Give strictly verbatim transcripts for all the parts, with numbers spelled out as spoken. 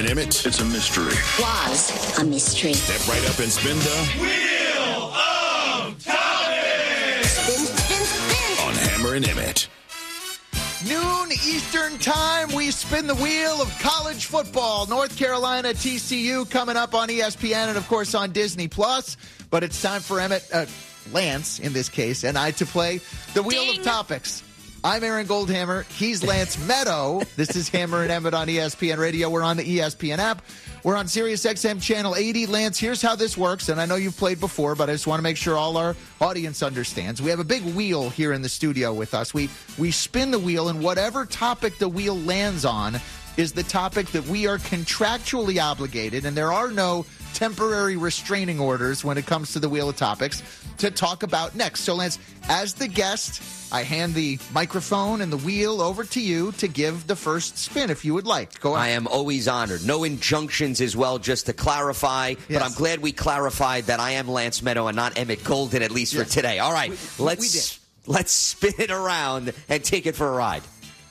and Emmett. It's a mystery. Was a mystery. Step right up and spin the Wheel of Topics. Spin, spin, spin. on Hammer and Emmett. Noon Eastern time, we spin the wheel of college football. North Carolina, T C U coming up on E S P N and, of course, on Disney Plus. But it's time for Emmett, uh, Lance, in this case, and I to play the Wheel Ding. of Topics. I'm Aaron Goldhammer. He's Lance Meadow. This is Hammer and Emmett on E S P N Radio. We're on the E S P N app. We're on Sirius X M Channel eighty. Lance, here's how this works, and I know you've played before, but I just want to make sure all our audience understands. We have a big wheel here in the studio with us. We we spin the wheel, and whatever topic the wheel lands on is the topic that we are contractually obligated, and there are no temporary restraining orders when it comes to the Wheel of Topics to talk about next. So, Lance, as the guest, I hand the microphone and the wheel over to you to give the first spin, if you would like. Go ahead. I am always honored. No injunctions as well, just to clarify. Yes. But I'm glad we clarified that I am Lance Meadow and not Emmett Golden, at least Yes. for today. All right, We- we- let's we did. let's spin it around and take it for a ride.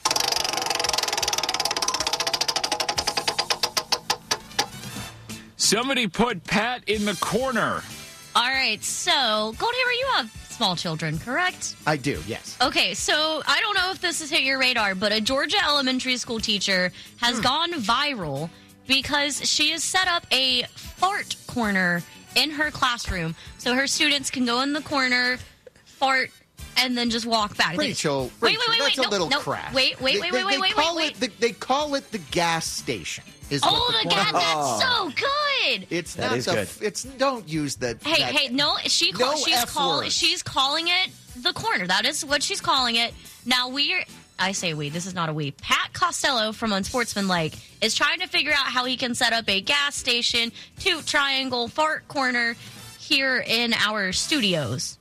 Somebody put Pat in the corner. All right, so, Goldhammer, you have small children, correct? I do, yes. Okay, so I don't know if this has hit your radar, but a Georgia elementary school teacher has Hmm. gone viral because she has set up a fart corner in her classroom so her students can go in the corner, fart, and then just walk back. They- Rachel, wait, Rachel, wait, wait, that's wait, a little no, no, crass. Wait, wait, They- wait, they- wait, wait, they wait, call wait, it wait. the- They call it the gas station. Is Oh, what the corner- God, that's so good. It's That not is the. good. It's don't use the. Hey, that- hey, no, she call, No she's F call, words. she's calling it the corner. That is what she's calling it. Now we're I say we, this is not a we. Pat Costello from Unsportsmanlike is trying to figure out how he can set up a gas station, toot triangle, fart corner here in our studios.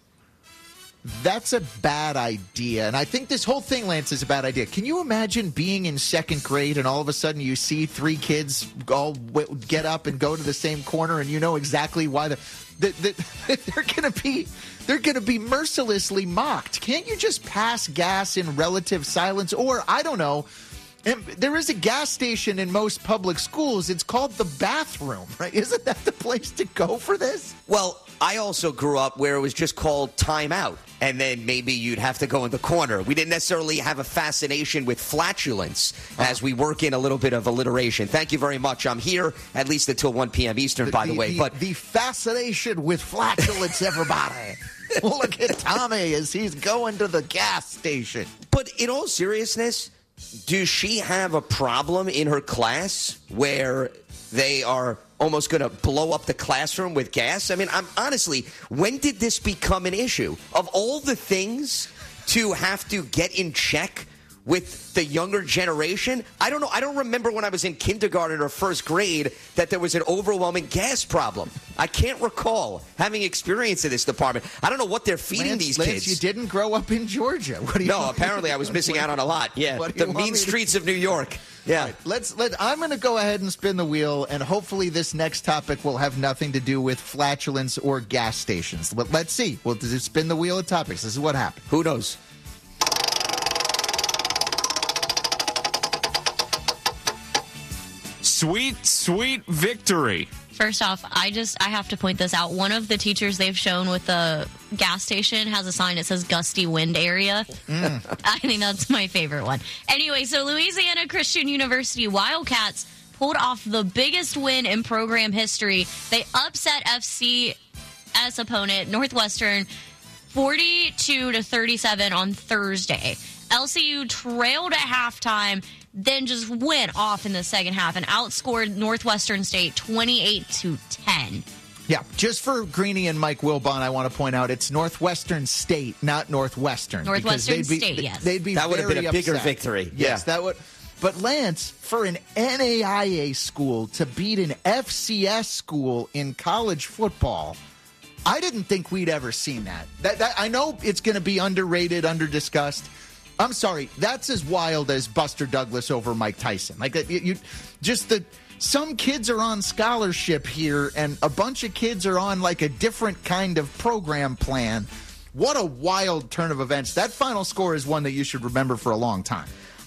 That's a bad idea. And I think this whole thing, Lance, is a bad idea. Can you imagine being in second grade and all of a sudden you see three kids all w- get up and go to the same corner and you know exactly why the, the, the, they're going to be they're going to be mercilessly mocked. Can't you just pass gas in relative silence? Or, I don't know, and there is a gas station in most public schools. It's called the bathroom, right? Isn't that the place to go for this? Well, I also grew up where it was just called timeout, and then maybe you'd have to go in the corner. We didn't necessarily have a fascination with flatulence as we work in a little bit of alliteration. Thank you very much. I'm here at least until one p.m. Eastern, by the, way. The, But the fascination with flatulence, everybody. Look at Tommy as he's going to the gas station. But in all seriousness, does she have a problem in her class where they are almost going to blow up the classroom with gas? I mean, I'm honestly, when did this become an issue? Of all the things to have to get in check with the younger generation, I don't know. I don't remember when I was in kindergarten or first grade that there was an overwhelming gas problem. I can't recall having experience in this department. I don't know what they're feeding Lance, these Lance, kids. you didn't grow up in Georgia. What do you No, want apparently me to I was do? missing out on a lot. Yeah, What do the you want mean me to- streets of New York. Yeah. All right, let's let. I'm going to go ahead and spin the wheel, and hopefully this next topic will have nothing to do with flatulence or gas stations. But let's see. We'll just spin the wheel of topics. This is what happened. Who knows? Sweet, sweet victory. First off, I just I have to point this out. One of the teachers they've shown with the gas station has a sign that says gusty wind area. I think that's my favorite one. Anyway, so Louisiana Christian University Wildcats pulled off the biggest win in program history. They upset F C S opponent Northwestern forty-two to thirty-seven on Thursday. L C U trailed at halftime, then just went off in the second half and outscored Northwestern State twenty-eight to ten. Yeah, just for Greeny and Mike Wilbon, I want to point out it's Northwestern State, not Northwestern. because Northwestern they'd be- State, yes. They'd be That would have been very a bigger upset. victory. Yes, Yeah. that would. But Lance, for an N A I A school to beat an F C S school in college football, I didn't think we'd ever seen that. That, that I know it's going to be underrated, under-discussed. I'm sorry, that's as wild as Buster Douglas over Mike Tyson. Like, you, you just the some kids are on scholarship here, and a bunch of kids are on like a different kind of program plan. What a wild turn of events. That final score is one that you should remember for a long time.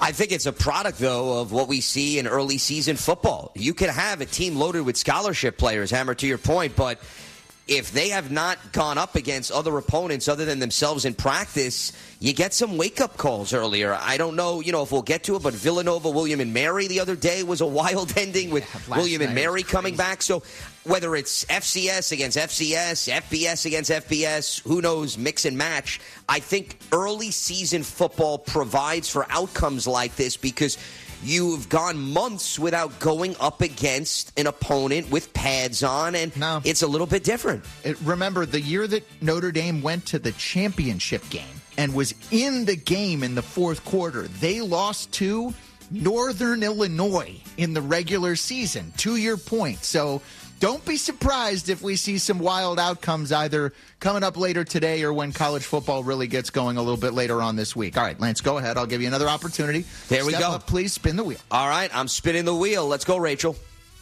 I think it's a product, though, of what we see in early season football. You can have a team loaded with scholarship players, Hammer, to your point, but if they have not gone up against other opponents other than themselves in practice, you get some wake-up calls earlier. I don't know, you know, if we'll get to it, but Villanova, William and Mary the other day was a wild ending with Last William and Mary crazy. coming back. So whether it's F C S against F C S, F B S against F B S, who knows, mix and match, I think early season football provides for outcomes like this because you've gone months without going up against an opponent with pads on, and No. it's a little bit different. It, remember, the year that Notre Dame went to the championship game and was in the game in the fourth quarter, they lost to Northern Illinois in the regular season, to your point. So don't be surprised if we see some wild outcomes either coming up later today or when college football really gets going a little bit later on this week. All right, Lance, go ahead. I'll give you another opportunity. There we Step go. up, please. Spin the wheel. All right, I'm spinning the wheel. Let's go, Rachel.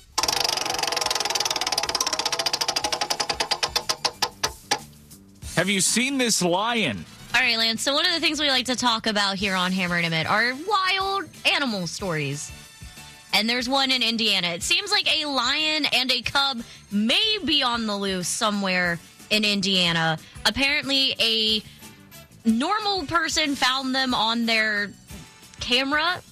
Have you seen this lion? All right, Lance. So one of the things we like to talk about here on Hammer and Emmett are wild animal stories. And there's one in Indiana. It seems like a lion and a cub may be on the loose somewhere in Indiana. Apparently, a normal person found them on their camera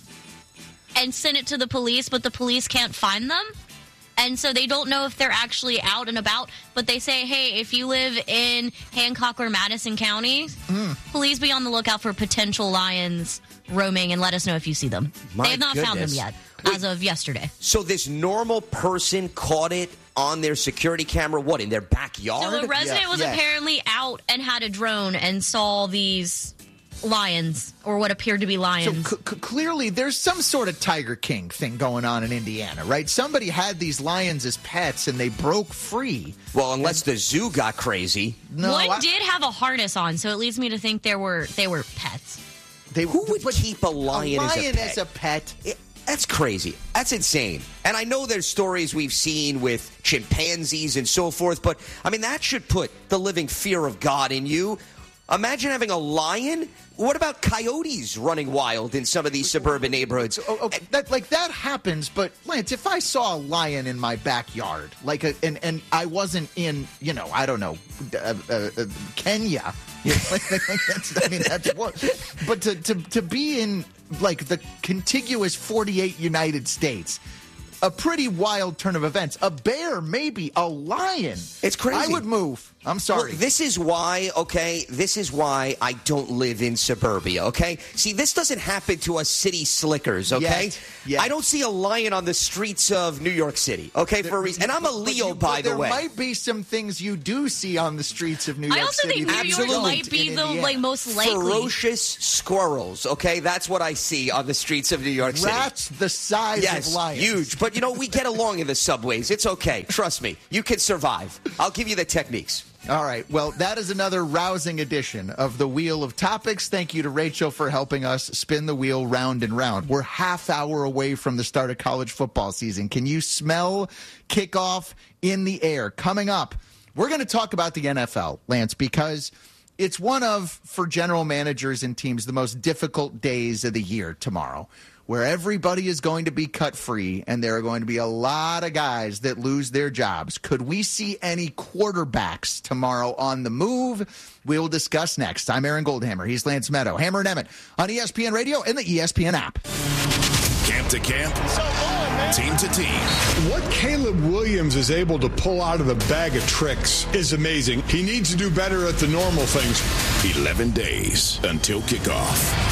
and sent it to the police, but the police can't find them. And so they don't know if they're actually out and about, but they say, hey, if you live in Hancock or Madison counties, Mm. please be on the lookout for potential lions roaming and let us know if you see them. My they have not found them goodness. yet, Wait. as of yesterday. So this normal person caught it on their security camera, what, in their backyard? So a resident Yeah, was yeah. apparently out and had a drone and saw these lions, or what appeared to be So lions. c- c- clearly, there's some sort of Tiger King thing going on in Indiana, right? Somebody had these lions as pets, and they broke free. Well, unless the zoo got crazy. No, One I- did have a harness on, so it leads me to think there were they were pets. They, Who would but keep a lion, a as a lion pet? as a pet? It- that's crazy. That's insane. And I know there's stories we've seen with chimpanzees and so forth, but, I mean, that should put the living fear of God in you. Imagine having a lion. What about coyotes running wild in some of these suburban neighborhoods? Oh, okay, that like that happens, but Lance, if I saw a lion in my backyard, like a, and and I wasn't in, you know, I don't know, uh, uh, uh, Kenya. You know, that's, I mean, that's what. But to, to to be in like the contiguous forty-eight United States, a pretty wild turn of events. A bear, maybe a lion. It's crazy. I would move. I'm sorry. Well, this is why, okay, this is why I don't live in suburbia, okay? See, this doesn't happen to us city slickers, okay? Yet. Yet. I don't see a lion on the streets of New York City, okay, for a reason. And I'm a But Leo, you- by but the there way. might be some things you do see on the streets of New York I also City. think New that York don't might be in the Indiana. like most likely. Ferocious squirrels, okay? That's what I see on the streets of New York City. Rats the size Yes, of lions. huge. But, you know, we get along in the subways. It's okay. Trust me. You can survive. I'll give you the techniques. All right. Well, that is another rousing edition of the Wheel of Topics. Thank you to Rachel for helping us spin the wheel round and round. We're half hour away from the start of college football season. Can you smell kickoff in the air? Coming up, we're going to talk about the N F L, Lance, because it's one of, for general managers and teams, the most difficult days of the year tomorrow, where everybody is going to be cut free, and there are going to be a lot of guys that lose their jobs. Could we see any quarterbacks tomorrow on the move? We'll discuss next. I'm Aaron Goldhammer. He's Lance Meadow. Hammer and Emmett on E S P N Radio and the E S P N app. Camp to camp, team to team. What Caleb Williams is able to pull out of the bag of tricks is amazing. He needs to do better at the normal things. eleven days until kickoff.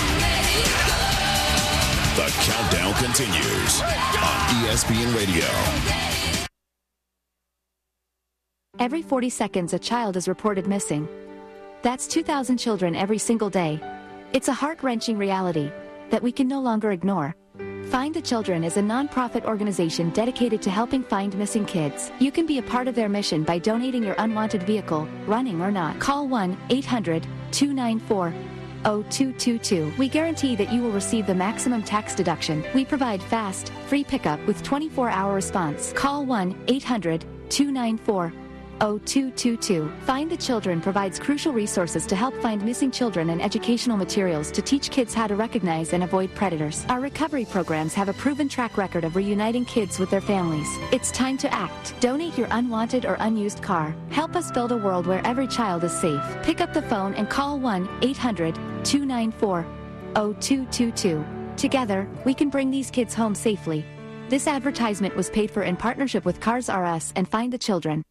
The countdown continues on E S P N Radio. Every forty seconds, a child is reported missing. That's two thousand children every single day. It's a heart-wrenching reality that we can no longer ignore. Find the Children is a non-profit organization dedicated to helping find missing kids. You can be a part of their mission by donating your unwanted vehicle, running or not. Call one eight hundred two nine four oh two two two. We guarantee that you will receive the maximum tax deduction. We provide fast, free pickup with twenty-four hour response. Call one eight hundred two nine four oh two two two. Find the Children provides crucial resources to help find missing children and educational materials to teach kids how to recognize and avoid predators. Our recovery programs have a proven track record of reuniting kids with their families. It's time to act. Donate your unwanted or unused car. Help us build a world where every child is safe. Pick up the phone and call one eight hundred two nine four oh two two two. Together, we can bring these kids home safely. This advertisement was paid for in partnership with Cars R Us and Find the Children.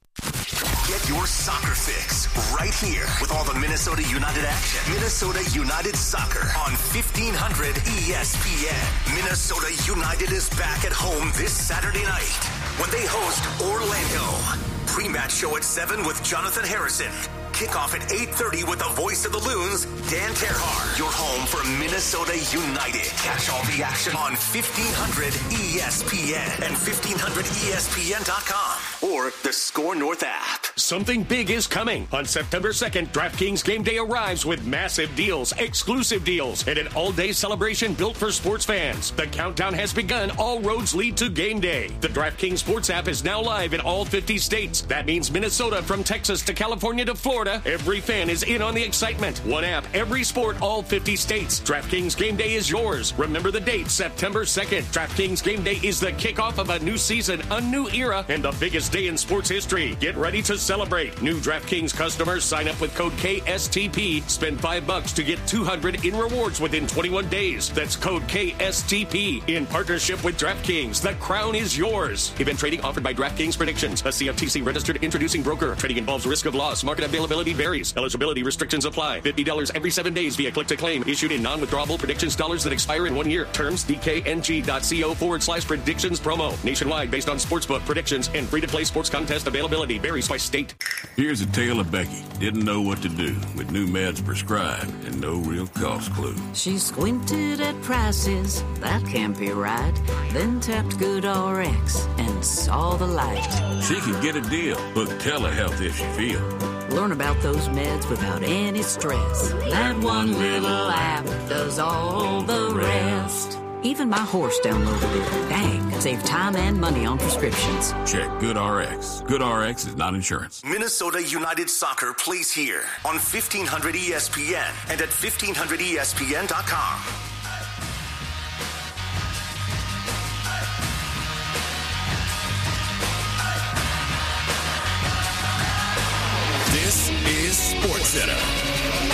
Get your soccer fix right here with all the Minnesota United action. Minnesota United Soccer on fifteen hundred E S P N. Minnesota United is back at home this Saturday night when they host Orlando. Pre-match show at seven with Jonathan Harrison. Kickoff at eight thirty with the voice of the Loons, Dan Terhar. Your home for Minnesota United. Catch all the action on fifteen hundred E S P N and fifteen hundred E S P N dot com or the Score North app. Something big is coming. On September second, DraftKings Game Day arrives with massive deals, exclusive deals, and an all-day celebration built for sports fans. The countdown has begun. All roads lead to Game Day. The DraftKings Sports app is now live in all fifty states. That means Minnesota, from Texas to California to Florida, every fan is in on the excitement. One app, every sport, all fifty states. DraftKings Game Day is yours. Remember the date, September second. DraftKings Game Day is the kickoff of a new season, a new era, and the biggest day in sports history. Get ready to celebrate. New DraftKings customers sign up with code K S T P. Spend five bucks to get two hundred in rewards within twenty-one days. That's code K S T P. In partnership with DraftKings, the crown is yours. Event trading offered by DraftKings Predictions, a C F T C registered introducing broker. Trading involves risk of loss. Market availability varies. Eligibility restrictions apply. fifty dollars every seven days via click to claim. Issued in non-withdrawable predictions dollars that expire in one year. Terms D K N G dot co forward slash predictions promo. Nationwide based on sportsbook predictions and free-to-play sports contest availability varies by state. Here's a tale of Becky. Didn't know what to do with new meds prescribed and no real cost clue. She squinted at prices. That can't be right. Then tapped GoodRx and saw the light. She could get a deal. Book telehealth if she feels. Learn about those meds without any stress. That one little app does all the rest. Even my horse downloaded it. Dang, save time and money on prescriptions. Check GoodRx. GoodRx is not insurance. Minnesota United Soccer plays here on fifteen hundred E S P N and at fifteen hundred E S P N dot com. This is SportsCenter.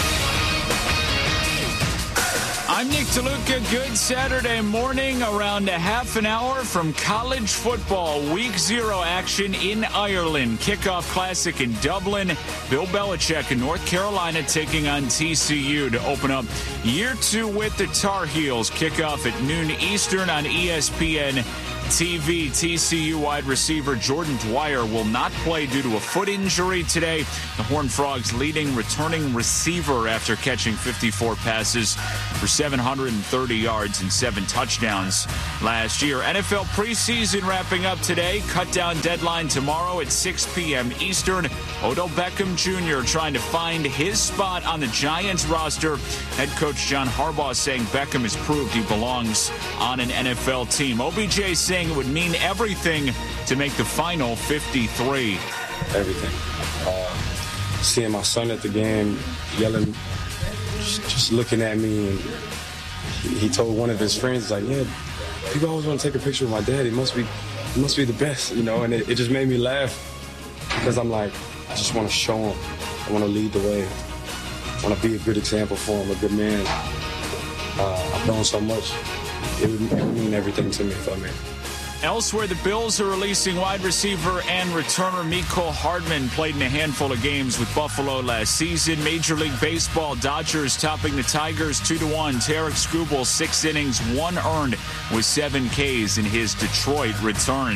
I'm Nick DeLuca. Good Saturday morning. Around a half an hour from college football. Week zero action in Ireland. Kickoff classic in Dublin. Bill Belichick in North Carolina taking on T C U to open up year two with the Tar Heels. Kickoff at noon Eastern on E S P N T V. T C U wide receiver Jordan Dwyer will not play due to a foot injury today. The Horned Frogs leading returning receiver after catching fifty-four passes for seven hundred thirty yards and seven touchdowns last year. N F L preseason wrapping up today. Cut down deadline tomorrow at six p.m. Eastern. Odell Beckham Junior trying to find his spot on the Giants roster. Head coach John Harbaugh saying Beckham has proved he belongs on an N F L team. O B J saying it would mean everything to make the final fifty-three. Everything. Uh, seeing my son at the game, yelling, just, just looking at me, and he, he told one of his friends, like, yeah, people always want to take a picture with my dad. He must be, he must be the best, you know. And it, it just made me laugh because I'm like, I just want to show him. I want to lead the way. I want to be a good example for him, a good man. Uh, I've done so much. It would, it would mean everything to me if I made it. Elsewhere, the Bills are releasing wide receiver and returner Mecole Hardman. Played in a handful of games with Buffalo last season. Major League Baseball, Dodgers topping the Tigers two to one. Tarek Skubal, six innings, one earned with seven Ks in his Detroit return.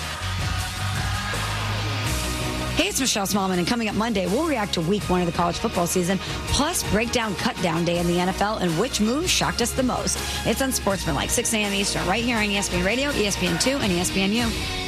Hey, it's Michelle Smallman, and coming up Monday, we'll react to week one of the college football season, plus break down cut-down day in the N F L and which move shocked us the most. It's Unsportsmanlike, six a.m. Eastern, right here on E S P N Radio, E S P N two, and E S P N U.